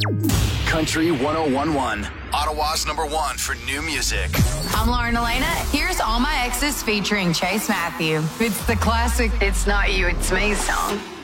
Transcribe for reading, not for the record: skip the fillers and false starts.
Country 1011, Ottawa's #1 for new music. I'm Lauren Elena. Here's All My Exes featuring Chase Matthew. It's the classic It's Not You, It's Me song.